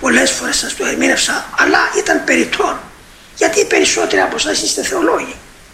πολλές φορές σας το ερμήνευσα, αλλά ήταν περιττό, γιατί οι περισσότεροι από εσάς είστε θεολόγοι.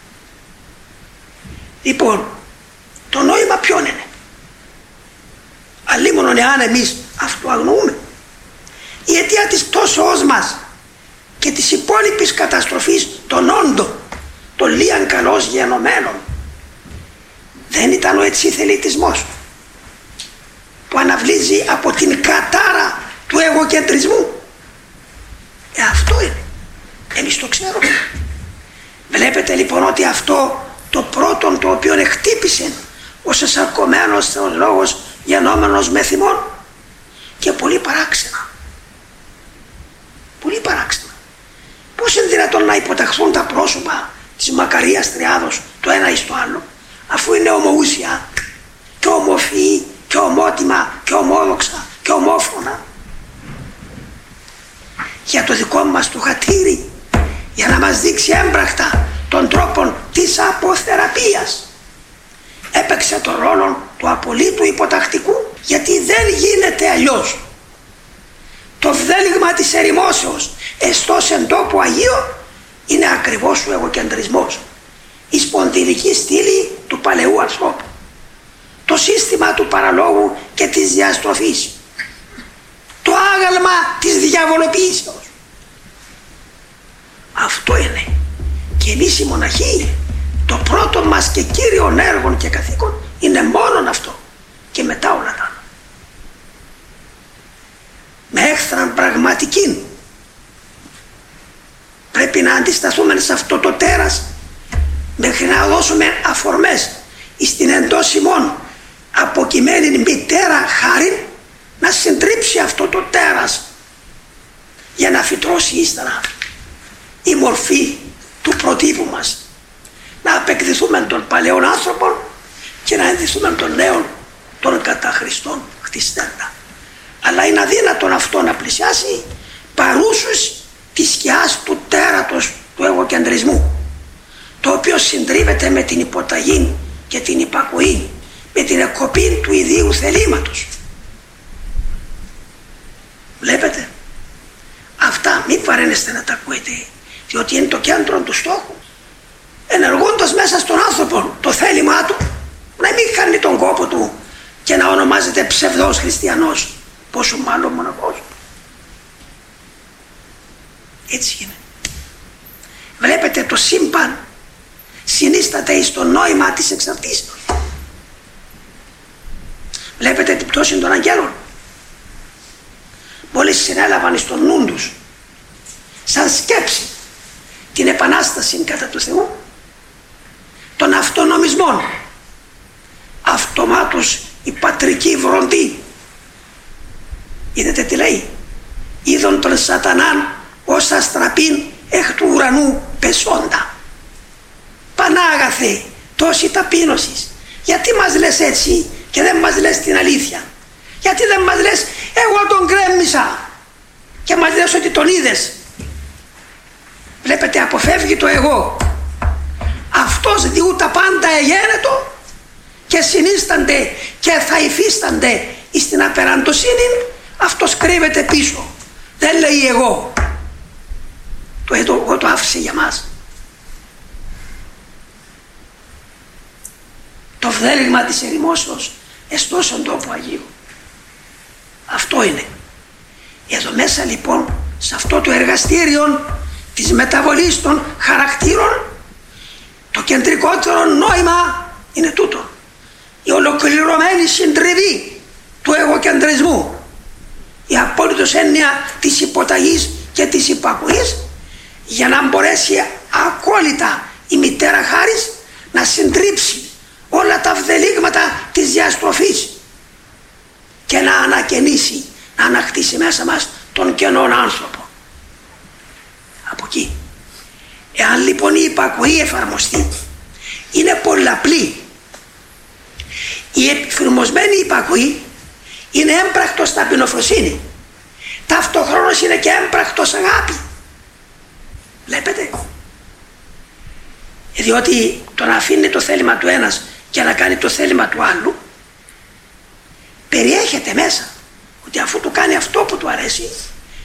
Λοιπόν, το νόημα ποιον είναι? Αλλήμωνον εάν εμείς αυτό αγνοούμε. Η αιτία της πτώσεώς μας και της υπόλοιπης καταστροφής των όντων, των λίαν καλώς γενομένων, δεν ήταν ο ετσιθελιτισμός που αναβλύζει από την κατάρα του εγωκεντρισμού? Αυτό είναι. Εμείς το ξέρουμε. Βλέπετε λοιπόν ότι αυτό το πρώτον το οποίο χτύπησε ο σεσαρκωμένος θεολόγος γενόμενος με θυμόν, και πολύ παράξενα. Πολύ παράξενα. Πώς είναι δυνατόν να υποταχθούν τα πρόσωπα της μακαρίας τριάδος το ένα εις το άλλο, αφού είναι ομοούσια και ομοφυή και ομότιμα και ομόδοξα και ομόφωνα? Για το δικό μας το χατήρι, για να μας δείξει έμπρακτα των τρόπων της αποθεραπείας, έπαιξε τον ρόλο του απολύτου υποτακτικού, γιατί δεν γίνεται αλλιώς. Το βδέλιγμα της ερημόσεως εστώς εν τόπο Αγίο είναι ακριβώς ο εγωκεντρισμός, η σπονδυλική στήλη του παλαιού ανθρώπου, το σύστημα του παραλόγου και της διαστροφής, το άγαλμα της διαβολοποίησεως. Αυτό είναι. Και εμείς οι μοναχοί, το πρώτο μας και κύριον έργο και καθήκον είναι μόνον αυτό, και μετά όλα τα άλλα. Με έχθραν πραγματική πρέπει να αντισταθούμε σε αυτό το τέρας, μέχρι να δώσουμε αφορμές στην εντός ημών αποκειμένη μητέρα χάριν να συντρίψει αυτό το τέρας, για να φυτρώσει ύστερα η μορφή του προτύπου μας, να απεκδηθούμε των παλαιών άνθρωπων και να ενδυθούμε των νέων, των κατά Χριστόν χτιστέντα. Αλλά είναι αδύνατον αυτό να πλησιάσει παρούσους της σκιάς του τέρατος του εγωκεντρισμού, το οποίο συντρίβεται με την υποταγή και την υπακοή, με την εκκοπή του ιδίου θελήματος. Βλέπετε, αυτά μην βαραίνεστε να τα ακούετε, διότι είναι το κέντρο του στόχου. Ενεργώντας μέσα στον άνθρωπο το θέλημά του, να μην χάνει τον κόπο του και να ονομάζεται ψευδός χριστιανός, πόσο μάλλον μοναχός. Έτσι είναι. Βλέπετε, το σύμπαν συνίσταται εις το νόημα της εξαρτήσεως. Βλέπετε την πτώση των αγγέλων. Μόλις συνέλαβαν εις τον νου τους σαν σκέψη την επανάσταση κατά του Θεού, των αυτονομισμών, αυτομάτως η πατρική βροντή. Είδατε τι λέει? Είδον τον σατανάν ως αστραπήν εκ του ουρανού πεσόντα. Πανάγαθε, τόση ταπείνωσης, γιατί μας λες έτσι και δεν μας λες την αλήθεια? Γιατί δεν μας λες εγώ τον κρέμισα και μας λες ότι τον είδες? Βλέπετε, αποφεύγει το εγώ. Αυτός διού τα πάντα εγένετο και συνίστανται και θα υφίστανται στην απεραντοσύνη, αυτός κρύβεται πίσω. Δεν λέει εγώ. Το εγώ το άφησε για μας. Το βδέλιγμα της ερημόσεως εστώσον τόπο Αγίου. Αυτό είναι. Εδώ μέσα λοιπόν, σε αυτό το εργαστήριο της μεταβολής των χαρακτήρων, το κεντρικότερο νόημα είναι τούτο: η ολοκληρωμένη συντριβή του εγωκεντρισμού, η απόλυτος έννοια της υποταγής και της υπακοής, για να μπορέσει ακόλυτα η μητέρα χάρις να συντρίψει όλα τα βδελίγματα της διαστροφής και να ανακαινήσει, να ανακτήσει μέσα μας τον κενόν άνθρωπο. Από εκεί. Εάν λοιπόν η υπακοή εφαρμοστεί, είναι πολλαπλή. Η εφηρμοσμένη υπακοή είναι έμπρακτος ταπεινοφροσύνη, ταυτοχρόνως είναι και έμπρακτος αγάπη. Βλέπετε, διότι το να αφήνει το θέλημα του ένας και να κάνει το θέλημα του άλλου, περιέχεται μέσα ότι αφού του κάνει αυτό που του αρέσει,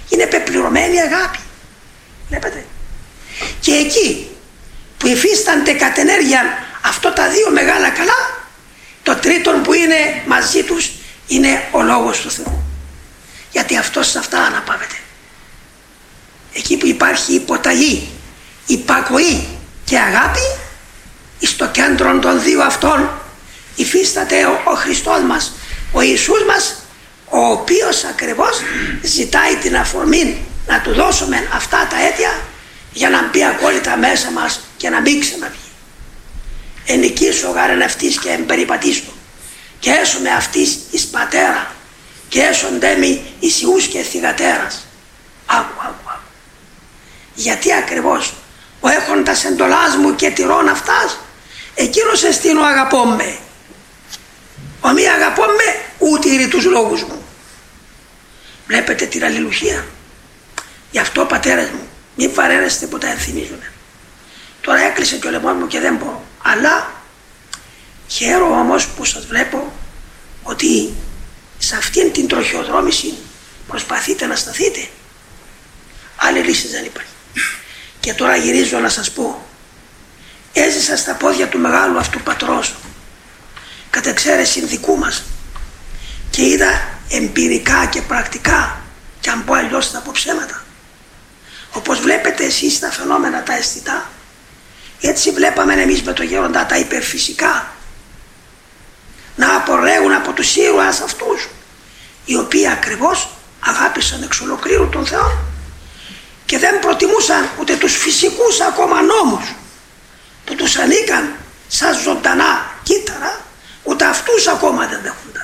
Είναι πεπληρωμένη αγάπη. Βλέπετε. Και εκεί που υφίστανται κατ' ενέργεια αυτό τα δύο μεγάλα καλά, το τρίτον που είναι μαζί τους είναι ο Λόγος του Θεού. Γιατί αυτός σε αυτά αναπαύεται. Εκεί που υπάρχει υποταγή, υπακοή και αγάπη, στο κέντρο των δύο αυτών υφίσταται ο Χριστός μας, ο Ιησούς μας, ο οποίος ακριβώς ζητάει την αφορμή να του δώσουμε αυτά τα αίτια για να μπει ακόλυτα μέσα μας και να μην ξαναβγεί. Ενικήσω γάρεν αυτής και εμπεριπατήσω και έσομαι αυτής εις πατέρα και έσονται μη εις ιούς και θυγατέρας. Άκου. Γιατί ακριβώς ο έχοντας εντολάς μου και τηρών αυτάς, εκείνος εστίν ο αγαπώμε. Ο μη αγαπώμε ούτε ήρει τους λόγους μου. Βλέπετε την αλληλουχία. Γι' αυτό πατέρες μου, μην βαραίνεστε που τα ενθυμίζουνε. Τώρα έκλεισε και ο λαιμός μου και δεν μπορώ. Αλλά χαίρομαι όμως που σας βλέπω ότι σε αυτήν την τροχιοδρόμηση προσπαθείτε να σταθείτε. Άλλη λύση δεν υπάρχει. Και τώρα γυρίζω να σας πω, έζησα στα πόδια του μεγάλου αυτού πατρός, κατ' εξαίρεση δικού μας, και είδα εμπειρικά και πρακτικά, και αν πω αλλιώς θα πω ψέματα. Όπως βλέπετε εσείς τα φαινόμενα τα αισθητά, έτσι βλέπαμε εμείς με το γέροντα τα υπερφυσικά να απορρέουν από τους ήρωες αυτούς, οι οποίοι ακριβώς αγάπησαν εξ ολοκλήρου τον Θεό και δεν προτιμούσαν ούτε τους φυσικούς ακόμα νόμους που τους ανήκαν σαν ζωντανά κύτταρα, ούτε αυτούς ακόμα δεν δέχονταν.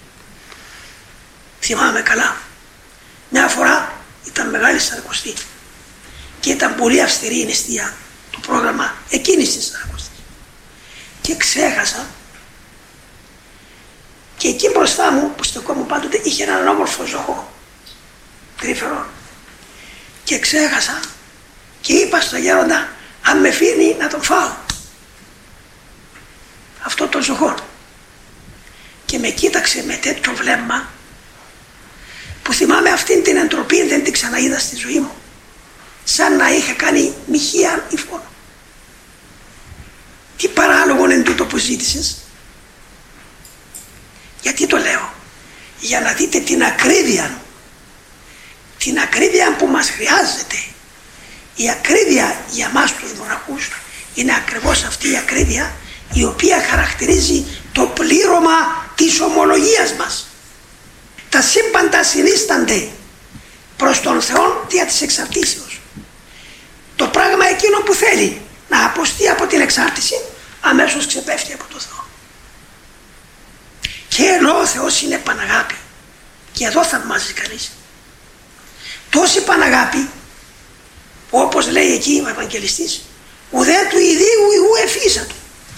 Θυμάμαι καλά, μια φορά ήταν μεγάλη Σαρακοστή και ήταν πολύ αυστηρή η νηστεία, το πρόγραμμα εκείνης της Σαρακοστής, και ξέχασα, και εκεί μπροστά μου που στεκόμουν πάντοτε είχε έναν όμορφο ζωγό τρυφερό, και ξέχασα και είπα στον γέροντα αν με αφήνει να τον φάω αυτό το ζωγό, και με κοίταξε με τέτοιο βλέμμα που θυμάμαι αυτήν την εντροπή δεν την ξαναείδα στη ζωή μου, σαν να είχα κάνει μοιχεία υφόνο. Τι παράλογο είναι τούτο που ζήτησες? Γιατί το λέω? Για να δείτε την ακρίβεια, την ακρίβεια που μας χρειάζεται. Η ακρίβεια για μας τους μοναχούς είναι ακριβώς αυτή η ακρίβεια η οποία χαρακτηρίζει το πλήρωμα της ομολογίας μας. Τα σύμπαντα συνίστανται προς τον Θεό δια της εξαρτήσεως. Το πράγμα εκείνο που θέλει να αποστεί από την εξάρτηση αμέσως ξεπέφτει από το Θεό. Και ενώ ο Θεός είναι Παναγάπη, και εδώ θαυμάζει κανείς, τόση Παναγάπη που όπως λέει εκεί ο Ευαγγελιστής, ουδέ του ιδίου ιού εφίσατο.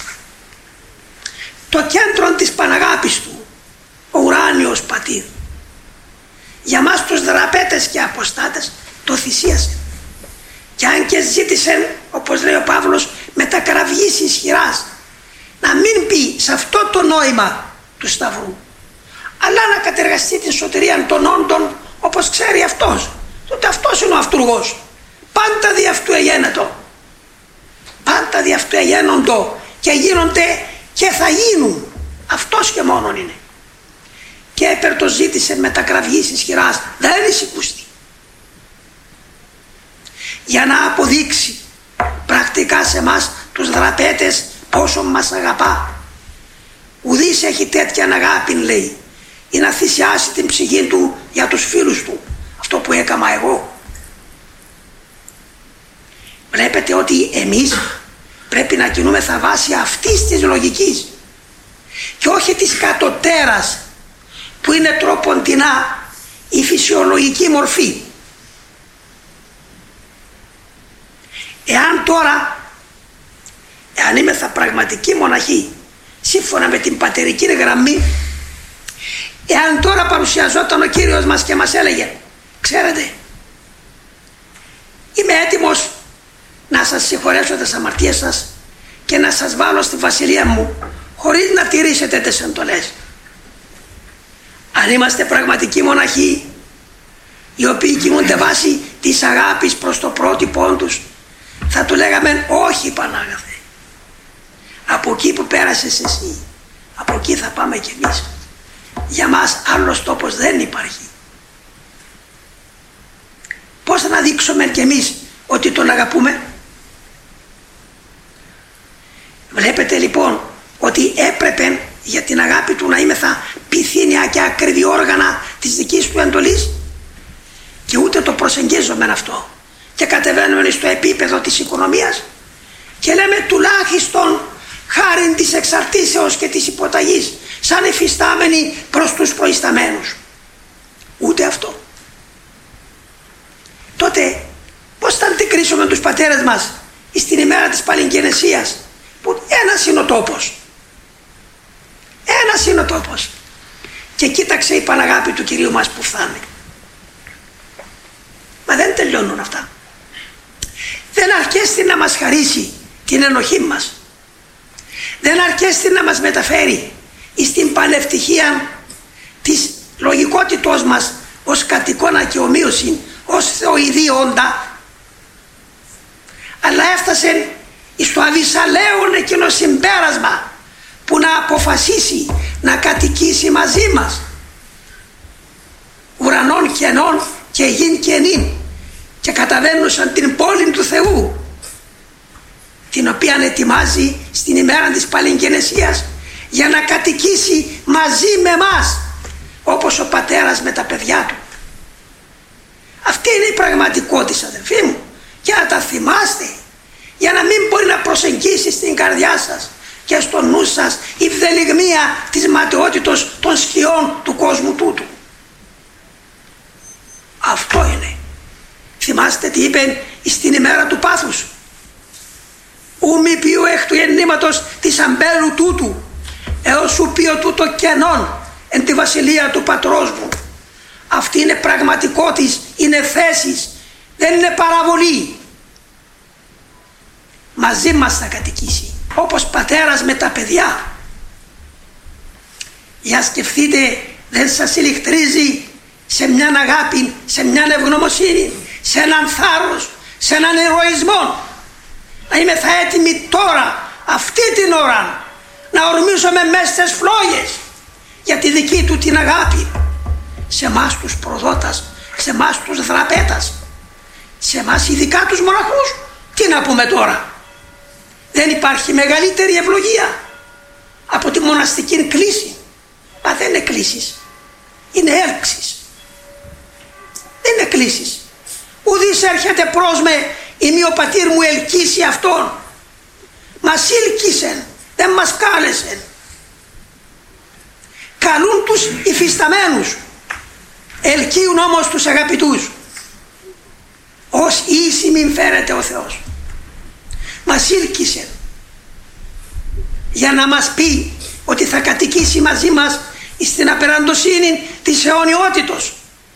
Το κέντρο της Παναγάπης του, ο ουράνιος πατήρ, για μας τους δραπέτες και αποστάτες το θυσίασε. Και αν και ζήτησε, όπως λέει ο Παύλος, με τα κραυγής ισχυράς, να μην πει σε αυτό το νόημα του Σταυρού, αλλά να κατεργαστεί την σωτηρία των όντων όπως ξέρει αυτός. Τότε αυτός είναι ο αυτούργος. Πάντα δι' αυτού εγένετο. Πάντα δι' αυτού εγένοντο και γίνονται και θα γίνουν. Αυτός και μόνον είναι. Και έπερ το ζήτησε με τα κραυγής ισχυράς, δεν εισηκούστη. Για να αποδείξει πρακτικά σε μας τους δραπέτες πόσο μας αγαπά. Ουδής έχει τέτοια αγάπη, λέει, ή να θυσιάσει την ψυχή του για τους φίλους του. Αυτό που έκαμα εγώ. Βλέπετε ότι εμείς πρέπει να κινούμεθα βάσει αυτής της λογικής και όχι της κατωτέρας που είναι τροποντινά η φυσιολογική μορφή. Εάν τώρα, εάν είμεθα πραγματικοί μοναχοί σύμφωνα με την πατερική γραμμή, εάν τώρα παρουσιαζόταν ο Κύριος μας και μας έλεγε, ξέρετε, είμαι έτοιμος να σας συγχωρέσω τις αμαρτίες σας και να σας βάλω στη βασιλεία μου χωρίς να τηρήσετε τις εντολές. Αν είμαστε πραγματικοί μοναχοί, οι οποίοι κινούνται βάσει της αγάπης προς το πρότυπό τους, θα του λέγαμε όχι Πανάγαθε, από εκεί που πέρασες εσύ, από εκεί θα πάμε κι εμείς. Για μας άλλος τόπος δεν υπάρχει. Πώς θα να δείξουμε κι εμείς ότι τον αγαπούμε? Βλέπετε λοιπόν ότι έπρεπε για την αγάπη του να είμεθα πυθύνια και ακριβή όργανα της δικής του εντολής, και ούτε το προσεγγίζουμε αυτό, και κατεβαίνουμε στο επίπεδο της οικονομίας και λέμε τουλάχιστον χάριν της εξαρτήσεως και της υποταγής σαν εφιστάμενοι προς τους προϊσταμένους. Ούτε αυτό. Τότε πώς θα αντικρίσουμε τους πατέρες μας στην ημέρα της παλιγγενεσίας, που ένας είναι ο τόπος, ένας είναι ο τόπος, και κοίταξε η Παναγάπη του Κυρίου μας που φτάνει. Μα δεν τελειώνουν αυτά. Δεν αρκέστη να μας χαρίσει την ενοχή μας, δεν αρκέστη να μας μεταφέρει στην πανευτυχία της λογικότητός μας ως κατοικώνα και ομοίωση, ως θεοειδή όντα, αλλά έφτασε στο αβυσαλαίον εκείνο συμπέρασμα που να αποφασίσει να κατοικήσει μαζί μας, ουρανών κενών και γην κενήν, και καταβαίνουν σαν την πόλη του Θεού, την οποία ετοιμάζει στην ημέρα της παλιγγενεσίας για να κατοικήσει μαζί με μας, όπως ο πατέρας με τα παιδιά του. Αυτή είναι η πραγματικότητα, αδελφοί μου, για να τα θυμάστε, για να μην μπορεί να προσεγγίσει στην καρδιά σας και στο νου σας η βδελιγμία της ματαιότητος των σκιών του κόσμου τούτου. Αυτό είναι. Θυμάστε τι είπε στην ημέρα του πάθους? Ου μη ποιου εκ του γεννήματος της αμπέλου τούτου, έως σου πει τούτο κενόν εν τη βασιλεία του πατρός μου. Αυτή είναι πραγματικότης, είναι θέσεις, δεν είναι παραβολή. Μαζί μας θα κατοικήσει, όπως πατέρας με τα παιδιά. Για σκεφτείτε, δεν σας ηλεκτρίζει σε μια αγάπη, σε μια ευγνωμοσύνη, σε έναν θάρρος, σε έναν ηρωισμό, να είμαι θα έτοιμοι τώρα, αυτή την ώρα, να ορμήσουμε μέσα στις φλόγες για τη δική του την αγάπη, σε εμάς τους προδότας, σε εμάς τους δραπέτας, σε εμάς ειδικά τους μοναχούς. Τι να πούμε τώρα? Δεν υπάρχει μεγαλύτερη ευλογία από τη μοναστική κλίση. Μα δεν είναι κλίσεις, είναι έλξεις. Δεν είναι κλίσεις. Ουδής έρχεται προς με, ημί ο πατήρ μου ελκύσει αυτόν. Μας ήλκησεν, δεν μας κάλεσεν. Καλούν τους υφισταμένους, ελκύουν όμως τους αγαπητούς. Ως ίση μην φέρεται ο Θεός. Μας ήλκησε για να μας πει ότι θα κατοικήσει μαζί μας στην απεραντοσύνη της αιωνιότητος.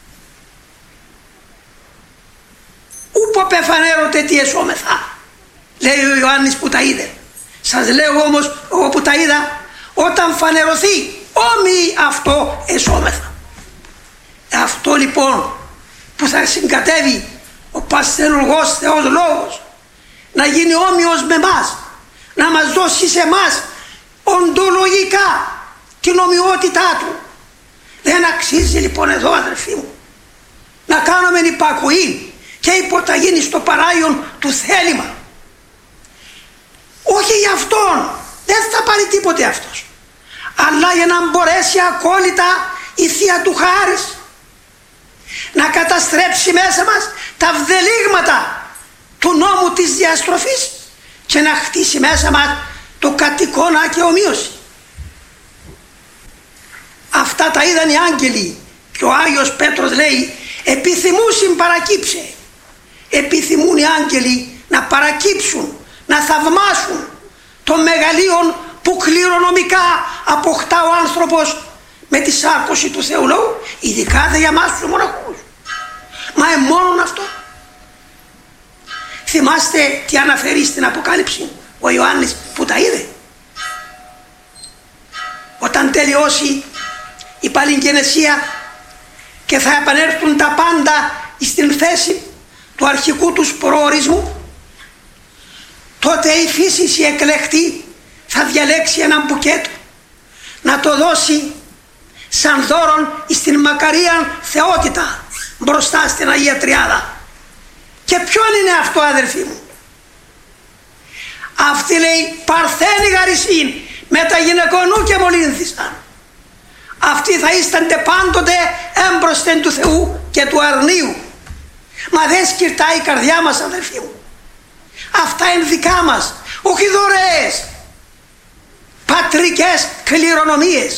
Ούπο πεφανέρωτε τι εσώμεθα, λέει ο Ιωάννης που τα είδε. Σας λέω όμως εγώ που τα είδα, όταν φανερωθεί όμοιοι αυτό εσώμεθα. Αυτό λοιπόν που θα συγκατέβει ο παστερουργός Θεός Λόγος, να γίνει όμοιος με μας, να μας δώσει σε μας οντολογικά την ομοιότητά του. Δεν αξίζει λοιπόν εδώ, αδελφοί μου, να κάνουμε υπακοή και υποταγή στο παράιον του θέλημα. Όχι για αυτόν, δεν θα πάρει τίποτε αυτός, αλλά για να μπορέσει ακόλυτα η Θεία του χάρις να καταστρέψει μέσα μας τα βδελίγματα του νόμου της διαστροφής και να χτίσει μέσα μας το κατοικώνα και ομοίωση. Αυτά τα είδαν οι άγγελοι και ο Άγιος Πέτρος λέει επιθυμούσιν παρακύψε. Επιθυμούν οι άγγελοι να παρακύψουν, να θαυμάσουν το μεγαλείο που κληρονομικά αποκτά ο άνθρωπος με τη σάρκωση του Θεού Λόγου, ειδικά δε για εμάς τους μοναχούς. Μα μόνον αυτό. Θυμάστε τι αναφέρει στην Αποκάλυψη ο Ιωάννης που τα είδε? Όταν τελειώσει η παλιγγενεσία και θα επανέλθουν τα πάντα στην θέση του αρχικού τους προορισμού, τότε η φύση η εκλεκτή θα διαλέξει έναν μπουκέτο να το δώσει σαν δώρον στην μακαρίαν θεότητα μπροστά στην Αγία Τριάδα. Και ποιον είναι αυτό, αδερφοί μου? Αυτοί, λέει, παρθένοι γαρισίν, με τα γυναικονού και μολύνθησαν. Αυτοί θα ίστανται πάντοτε έμπροσθεν του Θεού και του αρνίου. Μα δεν σκυρτάει η καρδιά μας, αδερφοί μου. Αυτά είναι δικά μας, όχι δωρεές, πατρικές κληρονομίες.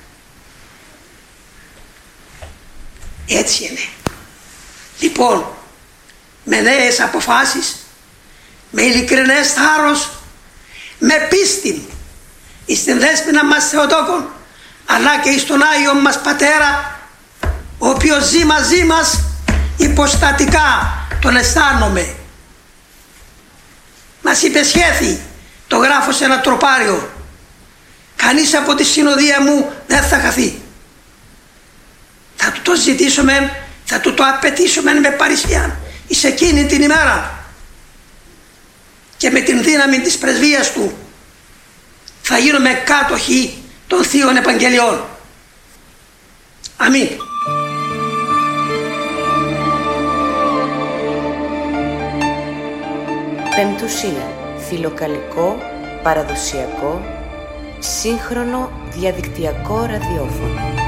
Έτσι είναι. Λοιπόν, με νέες αποφάσεις, με ειλικρινές θάρρος, με πίστη στην Δέσποινα μας Θεοτόκον, αλλά και στον Άγιο μας Πατέρα, ο οποίος ζει μαζί μας, υποστατικά τον αισθάνομαι. Μας υπεσχέθη, το γράφω σε ένα τροπάριο, κανείς από τη συνοδεία μου δεν θα χαθεί. Θα του το ζητήσουμε, θα του το απαιτήσουμε με παρησία εις εκείνη την ημέρα, και με την δύναμη της πρεσβείας του θα γίνουμε κάτοχοι των Θείων Επαγγελιών. Αμήν. Πεμπτουσία. Φιλοκαλικό, παραδοσιακό, σύγχρονο διαδικτυακό ραδιόφωνο.